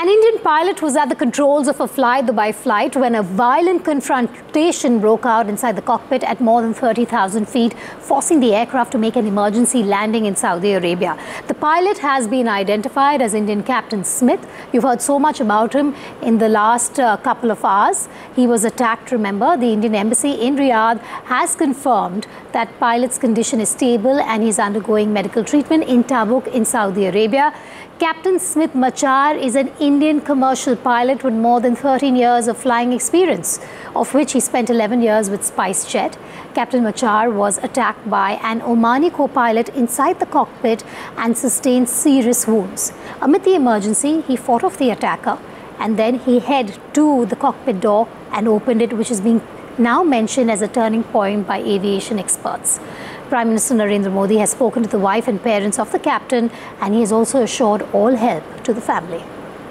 An Indian pilot was at the controls of a Fly Dubai flight when a violent confrontation broke out inside the cockpit at more than 30,000 feet, forcing the aircraft to make an emergency landing in Saudi Arabia. The pilot has been identified as Indian Captain Smith. You've heard so much about him in the last couple of hours. He was attacked, remember. The Indian Embassy in Riyadh has confirmed that pilot's condition is stable and he's undergoing medical treatment in Tabuk in Saudi Arabia. Captain Smith Machar is an Indian commercial pilot with more than 13 years of flying experience, of which he spent 11 years with SpiceJet. Captain Machar was attacked by an Omani co-pilot inside the cockpit and sustained serious wounds. Amid the emergency, he fought off the attacker and then he headed to the cockpit door and opened it, which is being now mentioned as a turning point by aviation experts. Prime Minister Narendra Modi has spoken to the wife and parents of the captain, and he has also assured all help to the family.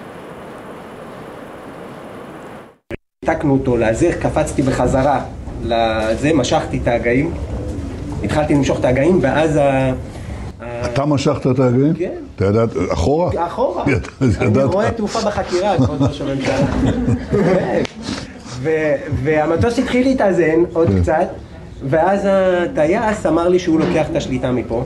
תקנו אותו להזיר, קפצתי בחזרה לזה, משכתי את ההגאים, התחלתי למשוך את ההגאים, ואז אתה משכת את ההגאים? כן. אתה ידעת, אחורה? אחורה. אני רואה תעופה בחקירה, כבוד ראש הממשלה. והמטוס התחיל להתאזן עוד קצת, ואז הטייס אמר לי שהוא לוקח את השליטה מפה.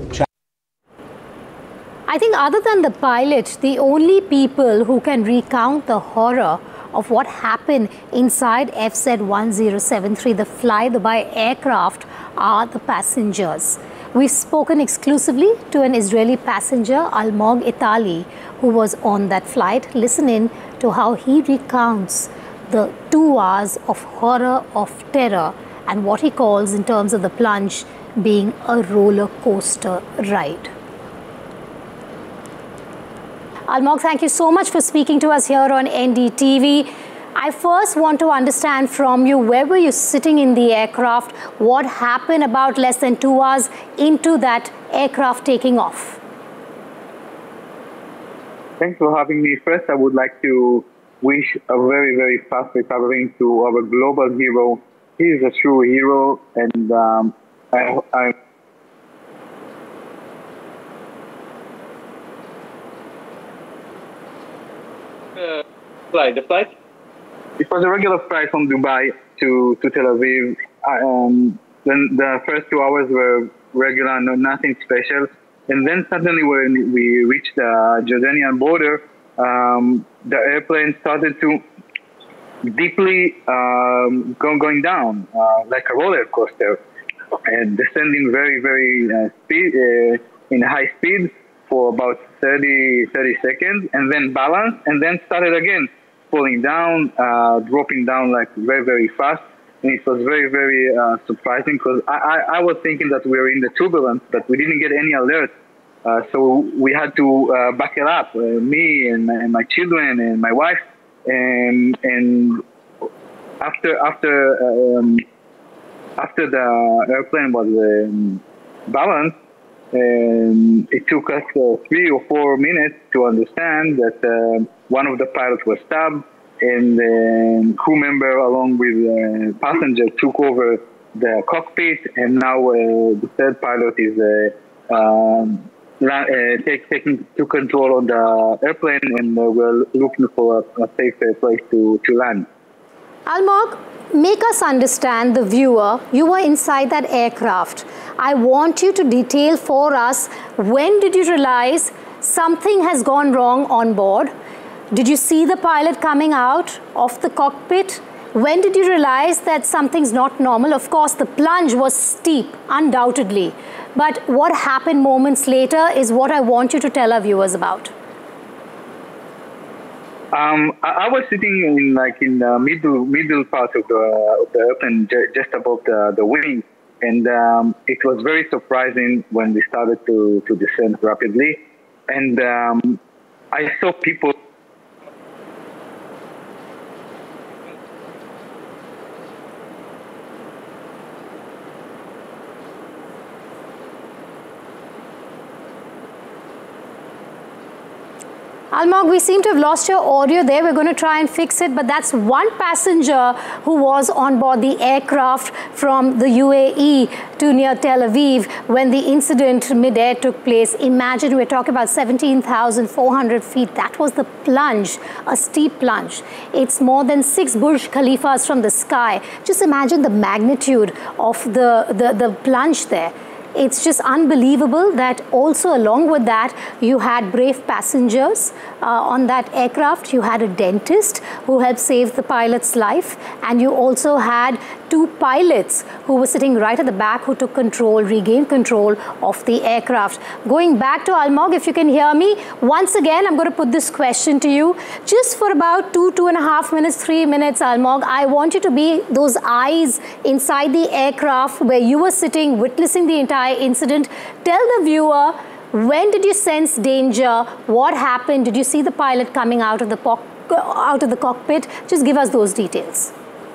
I think other than the pilot, the only people who can recount the horror of what happened inside FZ1073, the Fly Dubai aircraft, are the passengers. We've spoken exclusively to an Israeli passenger, Almog Itali, who was on that flight. Listen in to how he recounts the 2 hours of horror, of terror, and what he calls, in terms of the plunge, being a roller coaster ride. Almog, thank you so much for speaking to us here on NDTV. I first want to understand from you, where were you sitting in the aircraft? What happened about less than 2 hours into that aircraft taking off? Thanks for having me. First, I would like to wish a very, very fast recovery to our global hero. He is a true hero, and I the flight? It was a regular flight from Dubai to Tel Aviv. Then the first 2 hours were regular, nothing special. And then suddenly when we reached the Jordanian border, the airplane started to deeply going down, like a roller coaster, and descending very, very in high speed for about 30 seconds, and then balance, and then started again, falling down, dropping down like very, very fast. And it was very, very surprising, because I was thinking that we were in the turbulence, but we didn't get any alert. So we had to buckle up, me and my children and my wife. And after the airplane was balanced, it took us 3 or 4 minutes to understand that one of the pilots was stabbed, and the crew member along with the passenger took over the cockpit, and now the third pilot is taking control of the airplane, and we're looking for a safe place to land. Almog, make us understand, the viewer, you were inside that aircraft. I want you to detail for us, when did you realize something has gone wrong on board? Did you see the pilot coming out of the cockpit? When did you realize that something's not normal? Of course, the plunge was steep, undoubtedly. But what happened moments later is what I want you to tell our viewers about. I was sitting in the middle part of the airplane, just above the wing, and it was very surprising when we started to descend rapidly, and I saw people. Almog, we seem to have lost your audio there. We're going to try and fix it, but that's one passenger who was on board the aircraft from the UAE to near Tel Aviv when the incident mid-air took place. Imagine, we're talking about 17,400 feet. That was the plunge, a steep plunge. It's more than 6 Burj Khalifas from the sky. Just imagine the magnitude of the plunge there. It's just unbelievable that also along with that, you had brave passengers on that aircraft. You had a dentist who helped save the pilot's life. And you also had 2 pilots who were sitting right at the back who took control, regained control of the aircraft. Going back to Almog, if you can hear me, once again, I'm going to put this question to you. Just for about 2.5 minutes, 3 minutes, Almog, I want you to be those eyes inside the aircraft where you were sitting, witnessing the entire incident. Tell the viewer, when did you sense danger? What happened? Did you see the pilot coming out of the cockpit? Just give us those details.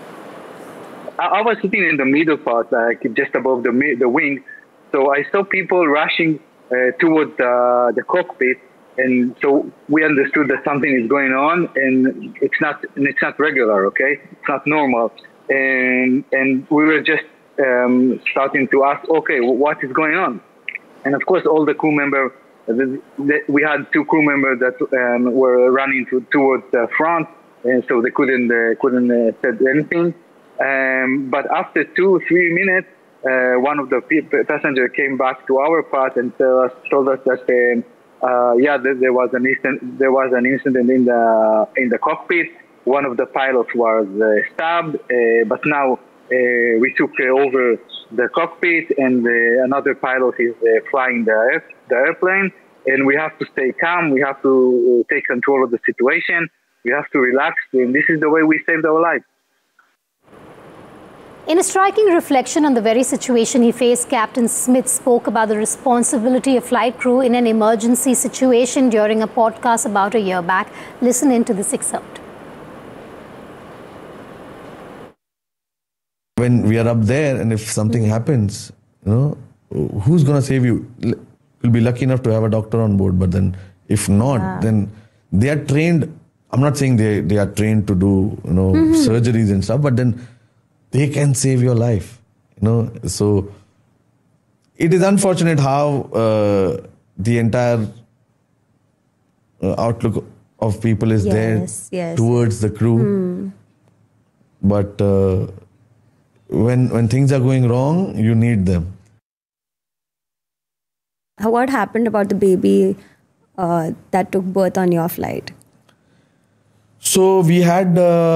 I was sitting in the middle part, like just above the wing. So I saw people rushing towards the cockpit, and so we understood that something is going on, and it's not regular. Okay, it's not normal, and we were just starting to ask, okay, what is going on? And of course, all the crew members, we had 2 crew members that were running towards the front, and so they couldn't say anything. But after 2-3 minutes, one of the passengers came back to our part and told us that there was an incident in the cockpit. One of the pilots was stabbed, but now we took over the cockpit, and another pilot is flying the airplane, and we have to stay calm. We have to take control of the situation. We have to relax, and this is the way we saved our life. In a striking reflection on the very situation he faced, Captain Smith spoke about the responsibility of flight crew in an emergency situation during a podcast about a year back. Listen in to this excerpt. When we are up there, and if something happens, who's going to save you? You'll be lucky enough to have a doctor on board, but then if not, then they are trained. I'm not saying they are trained to do surgeries and stuff, but then they can save your life. So it is unfortunate how the entire outlook of people is there towards the crew. But when things are going wrong, you need them. What happened about the baby that took birth on your flight? So we had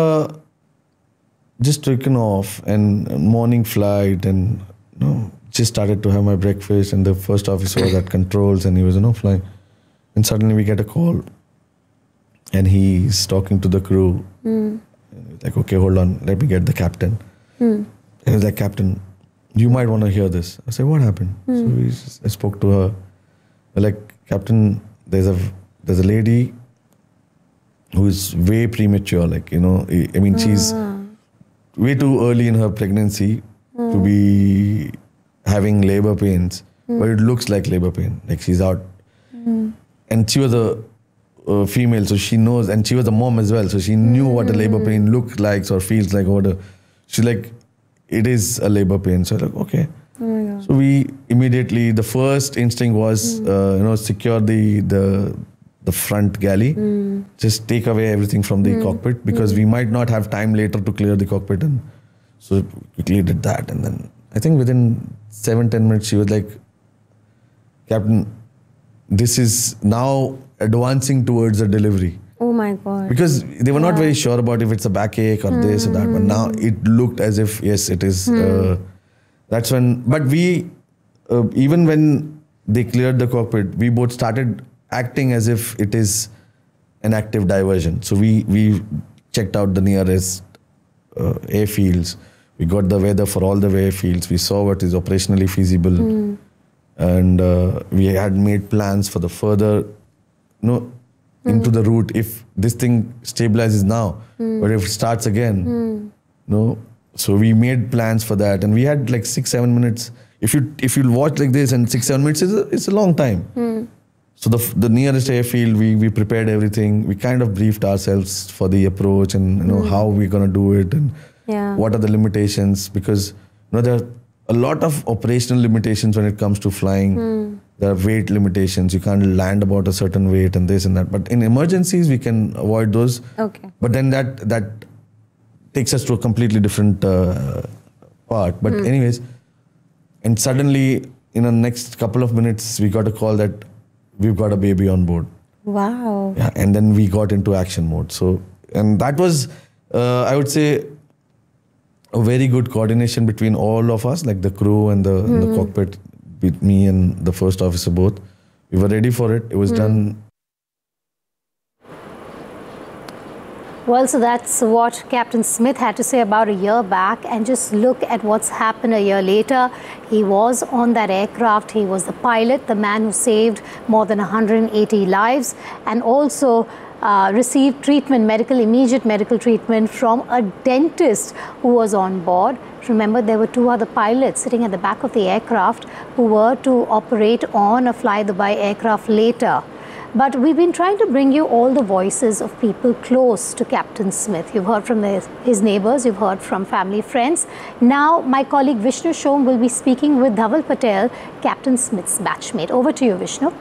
just taken off and morning flight, and just started to have my breakfast, and the first officer was at controls, and he was flying, and suddenly we get a call, and he's talking to the crew. Like, okay, hold on, let me get the captain. And he was like, Captain, you might want to hear this. I said, what happened? So I spoke to her. Like, Captain, there's a lady who is way premature. Like, I mean, she's way too early in her pregnancy to be having labor pains, but it looks like labor pain. Like, she's out. And she was a female, so she knows, and she was a mom as well, so she knew what a labor pain looks like or feels like. She's like, it is a labor pain. So I'm like, okay. So we immediately, the first instinct was, secure the front galley, just take away everything from the cockpit, because we might not have time later to clear the cockpit. And so quickly did that. And then I think within 7-10 minutes, she was like, Captain, this is now advancing towards a delivery. Oh my God. Because they were not very sure about if it's a backache or this or that, but now it looked as if, yes, it is. That's when, but we, even when they cleared the cockpit, we both started acting as if it is an active diversion. So we checked out the nearest airfields. We got the weather for all the airfields. We saw what is operationally feasible. And we had made plans for the further, into the route. If this thing stabilizes now, but if it starts again, so we made plans for that. And we had like 6-7 minutes. If you watch like this, and 6-7 minutes is a long time. So the nearest airfield, we prepared everything. We kind of briefed ourselves for the approach and how we're gonna do it and what are the limitations, because there are a lot of operational limitations when it comes to flying. There are weight limitations. You can't land about a certain weight and this and that. But in emergencies, we can avoid those. Okay. But then that takes us to a completely different part. But anyways, and suddenly in the next couple of minutes, we got a call that we've got a baby on board. Wow. Yeah, and then we got into action mode. So, and that was, I would say, a very good coordination between all of us, like the crew and the cockpit, with me and the first officer both. We were ready for it. It was done. Well, so that's what Captain Smith had to say about a year back, and just look at what's happened a year later. He was on that aircraft. He was the pilot, the man who saved more than 180 lives, and also received treatment, immediate medical treatment from a dentist who was on board. Remember, there were 2 other pilots sitting at the back of the aircraft who were to operate on a Fly Dubai aircraft later. But we've been trying to bring you all the voices of people close to Captain Smith. You've heard from his neighbors, you've heard from family, friends. Now, my colleague Vishnu Shom will be speaking with Dhaval Patel, Captain Smith's batchmate. Over to you, Vishnu.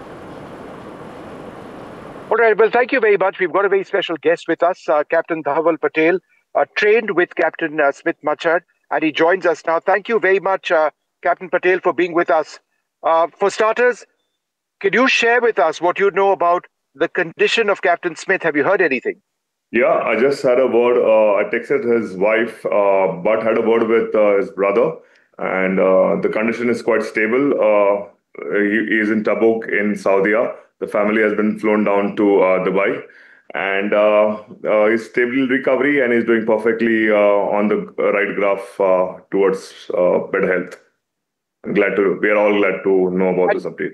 All right, well, thank you very much. We've got a very special guest with us, Captain Dhaval Patel, trained with Captain Smith Machad, and he joins us now. Thank you very much, Captain Patel, for being with us. For starters, could you share with us what you know about the condition of Captain Smith? Have you heard anything? Yeah, I just had a word. I texted his wife, but had a word with his brother, and the condition is quite stable. He is in Tabuk in Saudi. The family has been flown down to Dubai, and he's stable recovery and he's doing perfectly on the right graph towards better health. We are all glad to know about this update.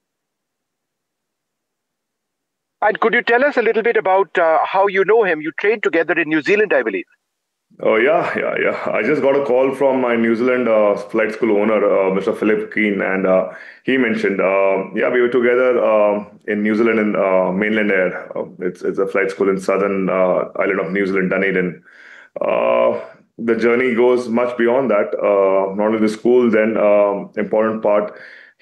And could you tell us a little bit about how you know him? You trained together in New Zealand, I believe. Oh, yeah. I just got a call from my New Zealand flight school owner, Mr. Philip Keane, and he mentioned, we were together in New Zealand in Mainland Air. It's a flight school in southern island of New Zealand, Dunedin. The journey goes much beyond that. Not only the school, then important part.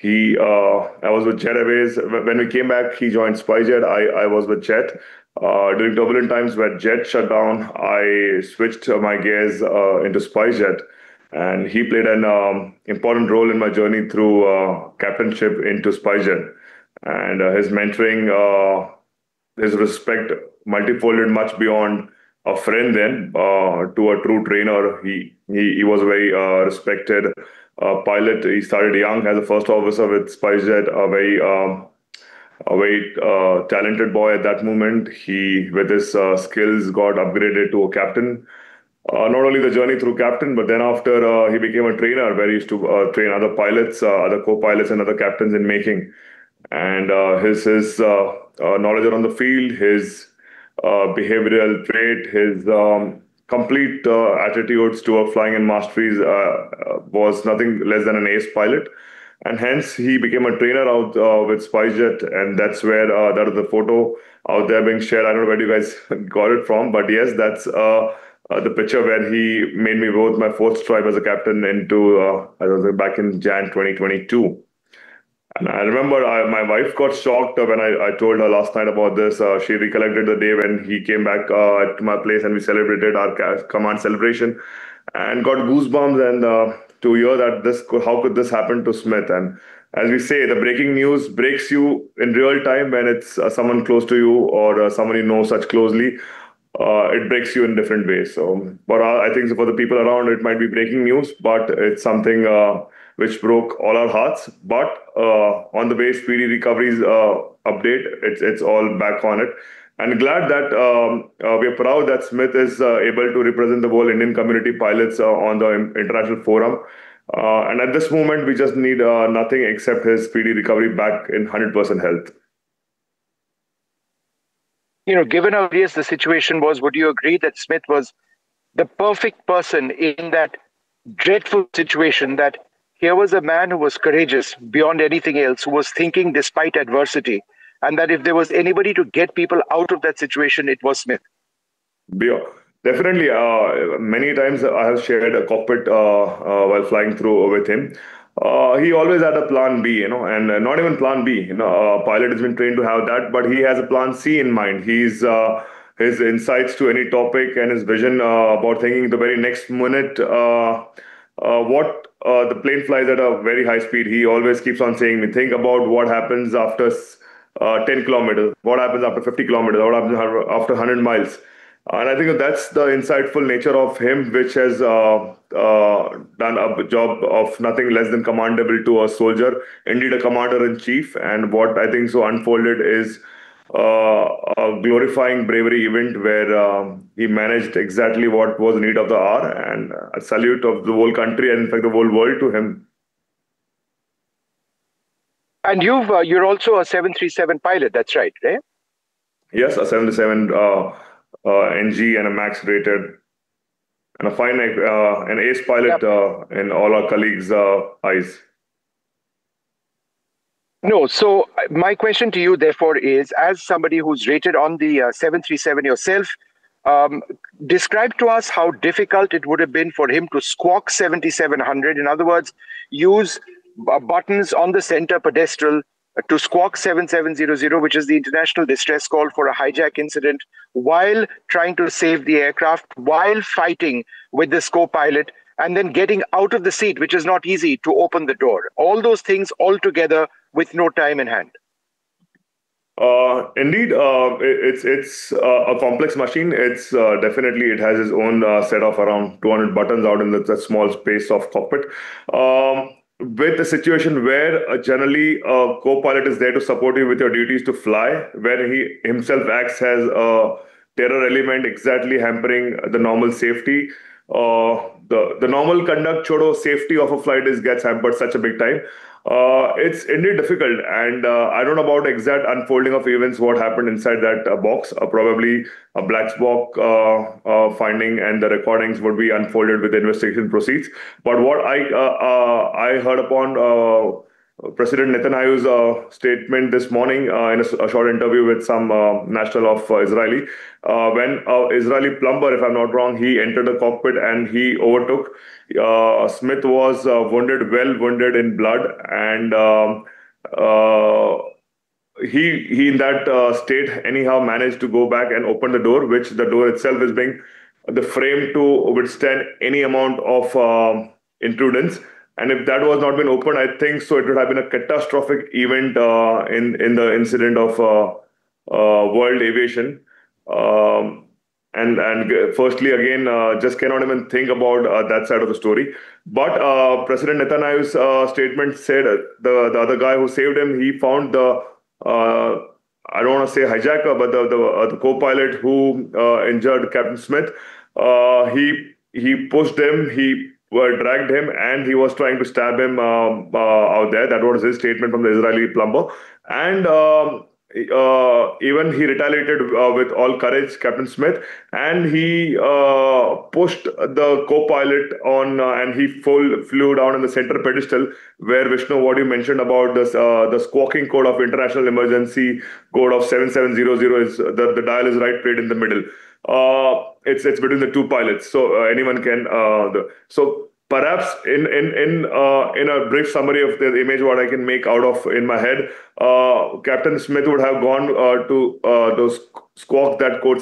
I was with Jet Airways. When we came back, he joined SpiceJet. I was with Jet. During turbulent times where Jet shut down, I switched my gears into SpiceJet, and he played an important role in my journey through captainship into SpiceJet. And his mentoring, his respect multifolded much beyond a friend then to a true trainer. He was very respected pilot. He started young as a first officer with SpiceJet, a very talented boy at that moment. He, with his skills, got upgraded to a captain. Not only the journey through captain, but then after he became a trainer where he used to train other pilots, other co-pilots and other captains in making. And his knowledge on the field, his behavioral trait, his complete attitudes toward flying and masteries was nothing less than an ace pilot. And hence, he became a trainer out with SpiceJet, and that's where that is the photo out there being shared. I don't know where you guys got it from, but yes, that's the picture where he made me vote my 4th stripe as a captain into, I was back in Jan 2022. And I remember my wife got shocked when I told her last night about this. She recollected the day when he came back to my place and we celebrated our command celebration and got goosebumps and to hear that how could this happen to Smith? And as we say, the breaking news breaks you in real time when it's someone close to you or someone you know such closely. It breaks you in different ways. So, but I think for the people around, it might be breaking news, but it's something which broke all our hearts. But on the way speedy recoveries update, it's all back on it. And glad that we are proud that Smith is able to represent the whole Indian community pilots on the international forum. And at this moment, we just need nothing except his speedy recovery back in 100% health. You know, given how serious the situation was, would you agree that Smith was the perfect person in that dreadful situation, that here was a man who was courageous beyond anything else, who was thinking despite adversity, and that if there was anybody to get people out of that situation, it was Smith. Yeah, definitely. Many times I have shared a cockpit while flying through with him. He always had a plan B, and not even plan B. A pilot has been trained to have that, but he has a plan C in mind. His insights to any topic and his vision about thinking the very next minute what the plane flies at a very high speed. He always keeps on saying, "We think about what happens after 10 kilometers, what happens after 50 kilometers, what happens after 100 miles." And I think that's the insightful nature of him, which has done a job of nothing less than commendable to a soldier, indeed a commander-in-chief. And what I think so unfolded is a glorifying bravery event where he managed exactly what was the need of the hour, and a salute of the whole country and in fact the whole world to him. And you're also a 737 pilot, that's right, eh? Yes, a 737 NG and a MAX rated, and a fine an ace pilot in all our colleagues' eyes. No, so my question to you, therefore, is as somebody who's rated on the 737 yourself, describe to us how difficult it would have been for him to squawk 7700. In other words, use buttons on the center pedestal to squawk 7700, which is the international distress call for a hijack incident, while trying to save the aircraft, while fighting with this co-pilot, and then getting out of the seat, which is not easy, to open the door. All those things all together with no time in hand. Indeed, it's a complex machine. It's definitely, it has its own set of around 200 buttons out in the small space of cockpit. With a situation where generally a co-pilot is there to support you with your duties to fly, where he himself acts as a terror element, exactly hampering the normal safety. The normal conduct, chodo, safety of a flight gets hampered such a big time. It's indeed difficult, and I don't know about exact unfolding of events, what happened inside that box. Probably a black box finding and the recordings would be unfolded with the investigation proceeds. But what I heard upon President Netanyahu's statement this morning in a short interview with some national of Israeli, when Israeli plumber, if I'm not wrong, he entered the cockpit and he overtook. Smith was well wounded in blood, and he in that state anyhow managed to go back and open the door, which the door itself is being the frame to withstand any amount of intrudence. And if that was not been opened, I think so it would have been a catastrophic event in the incident of world aviation. And firstly, again, just cannot even think about that side of the story. But President Netanyahu's statement said the other guy who saved him, he found the I don't want to say hijacker, but the co-pilot who injured Captain Smith. He pushed him. He dragged him, and he was trying to stab him out there. That was his statement from the Israeli plumber. And even he retaliated with all courage, Captain Smith, and he pushed the co-pilot on, and he flew down in the center pedestal where, Vishnu, what you mentioned about the squawking code of International Emergency Code of 7700 is the dial is right played in the middle. It's between the two pilots, so anyone can. So perhaps in a brief summary of the image, what I can make out of in my head, Captain Smith would have gone to those squawk that code